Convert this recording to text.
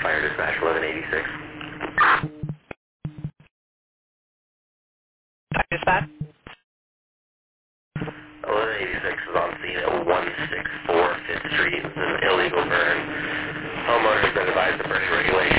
Fire dispatch 1186. Dispatch? 1186 is on scene at 164 5th Street. This is an illegal burn. Homeowners have been advised to burning regulations.